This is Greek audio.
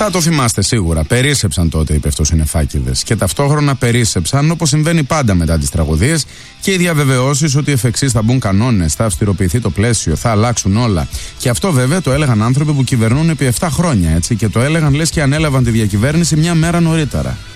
Θα το θυμάστε σίγουρα. Περίσσεψαν τότε οι πεφτοσυννεφάκηδες. Και ταυτόχρονα περίσσεψαν, όπως συμβαίνει πάντα μετά τις τραγωδίες, και οι διαβεβαιώσεις ότι εφ' εξής θα μπουν κανόνες, θα αυστηροποιηθεί το πλαίσιο, θα αλλάξουν όλα. Και αυτό βέβαια το έλεγαν άνθρωποι που κυβερνούν επί 7 χρόνια, έτσι. Και το έλεγαν λες και ανέλαβαν τη διακυβέρνηση μια μέρα νωρίτερα.